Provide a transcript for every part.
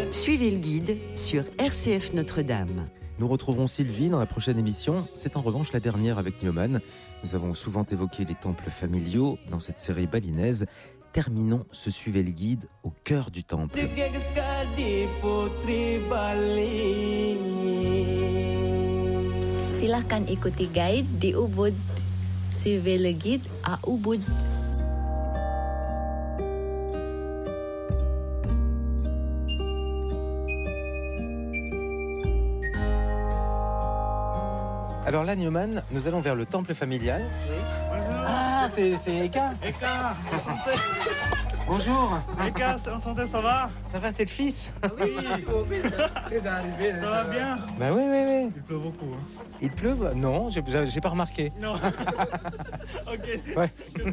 Suivez le guide sur RCF Notre-Dame. Nous retrouverons Sylvie dans la prochaine émission. C'est en revanche la dernière avec Nioman. Nous avons souvent évoqué les temples familiaux dans cette série balinaise. Terminons ce Suivez le guide au cœur du temple. Silahkan ikuti guide di Ubud. Suivez le guide à Ubud. Alors là, Nioman, nous allons vers le temple familial. Oui. Bonjour. Ah, c'est Eka. Eka, enchanté. Bonjour. Eka, enchanté, ça va? Ça va, c'est le fils? Oui. Ça va bien? Bah oui. Il pleut beaucoup. Hein. Il pleut? Non, j'ai pas remarqué. Non. Ok. Ouais.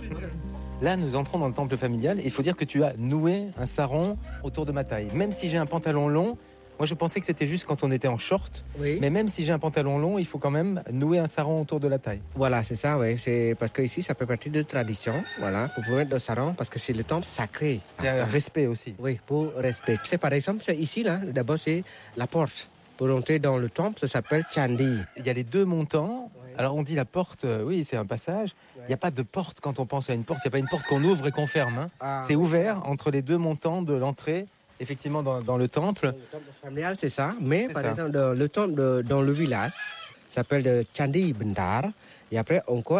Là, nous entrons dans le temple familial. Il faut dire que tu as noué un sarong autour de ma taille. Même si j'ai un pantalon long, moi je pensais que c'était juste quand on était en short. Oui. Mais même si j'ai un pantalon long, il faut quand même nouer un sarong autour de la taille. Voilà, c'est ça, oui. C'est parce que ici, ça fait partie de tradition. Voilà, pour pouvoir mettre le sarong, parce que c'est le temple sacré. C'est un respect aussi. Oui, pour respect. C'est par exemple, c'est ici, là, d'abord, c'est la porte. Pour entrer dans le temple, ça s'appelle Chandi. Il y a les deux montants. Oui. Alors on dit la porte, oui, c'est un passage. Il n'y a pas de porte quand on pense à une porte. Il n'y a pas une porte qu'on ouvre et qu'on ferme. Hein. Ah, c'est ouvert entre les deux montants de l'entrée. Effectivement, dans le temple. Le temple familial, c'est ça. Mais C'est par ça. exemple, le temple dans le village, ça s'appelle le Chandi Bendar. Et après, encore,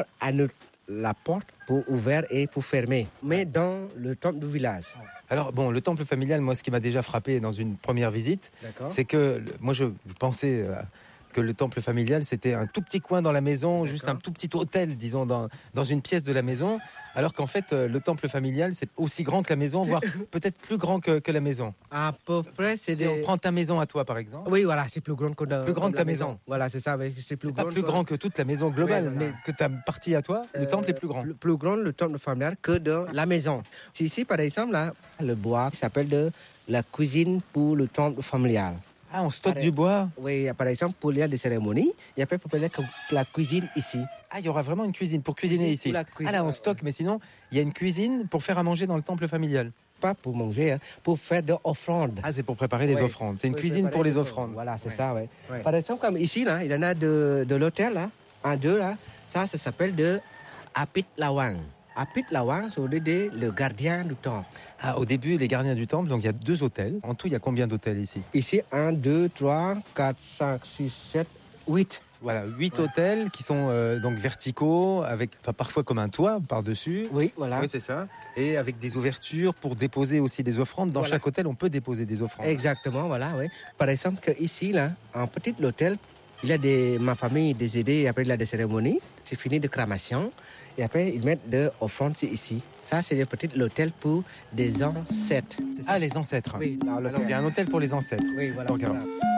la porte pour ouvrir et pour fermer. Mais dans le temple du village. Alors bon, le temple familial, moi, ce qui m'a déjà frappé dans une première visite, D'accord. c'est que moi, je pensais que le temple familial, c'était un tout petit coin dans la maison, juste un tout petit hôtel, disons, dans une pièce de la maison, alors qu'en fait, le temple familial, c'est aussi grand que la maison, voire peut-être plus grand que la maison. À peu près, c'est Si on prend ta maison à toi, par exemple, Oui, voilà, c'est plus grand que Plus grand que la ta maison. Voilà, c'est ça. Oui, c'est c'est pas plus grand que toute la maison globale, Oui, voilà. mais que ta partie à toi, le temple est plus grand. Plus grand le temple familial que de la maison. Ici, par exemple, là, le bois qui s'appelle de la cuisine pour le temple familial. Ah, on stocke Pareil. du bois. Oui, par exemple, pour les cérémonies, et après, pour parler que la cuisine ici. Ah, il y aura vraiment une cuisine pour cuisiner Ici, ici. pour la cuisine. Ah là, on stocke, mais sinon, il y a une cuisine pour faire à manger dans le temple familial. Pas pour manger, hein, pour faire des offrandes. Ah, c'est pour préparer les Ouais. offrandes. C'est une Oui, cuisine pour préparer les des offrandes. Voilà, c'est Ouais. ça, oui. Ouais. Par exemple, comme ici, là, il y en a de l'hôtel, là, un, deux, là. Ça s'appelle de Apit Lawang. Apit Lawang, c'est le gardien du temple. Ah, au début, les gardiens du temple, donc il y a 2 hôtels. En tout, il y a combien d'hôtels ici? Ici, 1, 2, 3, 4, 5, 6, 7, 8. Voilà, 8 hôtels qui sont donc verticaux, avec parfois comme un toit par-dessus. Oui, voilà. Oui, c'est ça. Et avec des ouvertures pour déposer aussi des offrandes. Dans Voilà. chaque hôtel, on peut déposer des offrandes. Exactement, voilà, oui. Par exemple, que ici, là, en petit hôtel, il y a ma famille des aidés, et après il y a des cérémonies, c'est fini de crémation, et après ils mettent des offrandes ici. Ça, c'est le petit hôtel pour des ancêtres. Ah, les ancêtres. Oui, là, Alors, il y a un hôtel pour les ancêtres. Oui, voilà. Donc, c'est alors, ça.